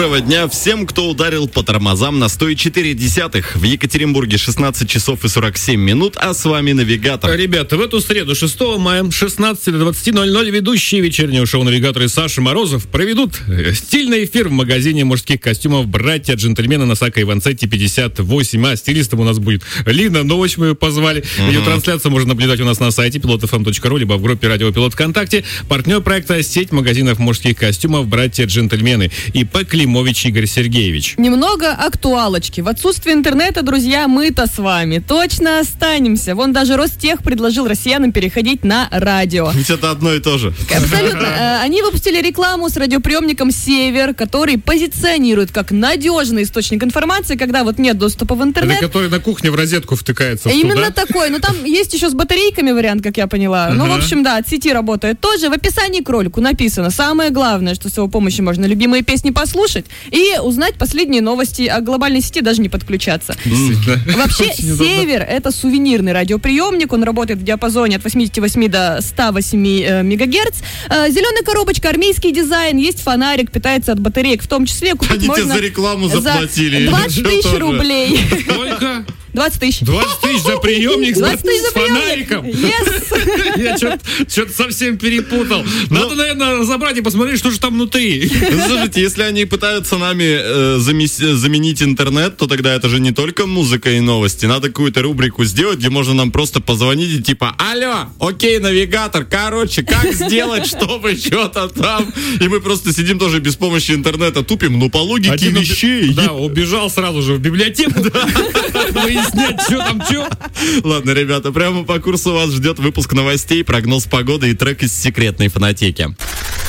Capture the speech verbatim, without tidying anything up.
Доброго дня всем, кто ударил по тормозам на сто четыре десятых. В Екатеринбурге шестнадцать часов и сорок семь минут, а с вами Навигатор. Ребята, в эту среду, шестого мая, с шестнадцати до двадцати ноль-ноль, ведущие вечернего шоу «Навигаторы» Саша Морозов проведут стильный эфир в магазине мужских костюмов «Братья-джентльмены» на Сако Иванцетти пятьдесят восемь. А стилистом у нас будет Лина Новоч, мы ее позвали. Mm-hmm. Ее трансляцию можно наблюдать у нас на сайте пилот эф эм точка ру, либо в группе «Радио Пилот» ВКонтакте. Партнер проекта — сеть магазинов мужских костюмов «Братья-джентльмены» и П. Климович Игорь Сергеевич. Немного актуалочки. В отсутствие интернета, друзья, мы-то с вами точно останемся. Вон даже Ростех предложил россиянам переходить на радио. Ведь это одно и то же. Абсолютно. Они выпустили рекламу с радиоприемником «Север», который позиционирует как надежный источник информации, когда вот нет доступа в интернет. Это который на кухне в розетку втыкается. Именно такой. Но там есть еще с батарейками вариант, как я поняла. Ну, в общем, да, от сети работает тоже. В описании к ролику написано: самое главное, что с его помощью можно любимые песни послушать и узнать последние новости о глобальной сети, даже не подключаться. Вообще, «Север» — это сувенирный радиоприемник. Он работает в диапазоне от восьмидесяти восьми до ста восьми э, мегагерц. Э, зеленая коробочка, армейский дизайн, есть фонарик, питается от батареек в том числе. Купить Они можно тебе за рекламу заплатили. За двадцать тысяч рублей. Сколько? двадцать тысяч. двадцать тысяч за приемник с, двадцать тысяч за с фонариком? Yes. Я что-то совсем перепутал. Надо, Но... наверное, разобрать и посмотреть, что же там внутри. Слушайте, если они пытаются нами э, замес- заменить интернет, то тогда это же не только музыка и новости. Надо какую-то рубрику сделать, где можно нам просто позвонить и типа: алло, окей, навигатор, короче, как сделать, чтобы что-то там? И мы просто сидим тоже без помощи интернета, тупим, ну по логике Один вещей. Уби... Да, убежал сразу же в библиотеку. Выяснять, что там, что. Ладно, ребята, прямо по курсу вас ждет выпуск новостей, прогноз погоды и трек из секретной фонотеки.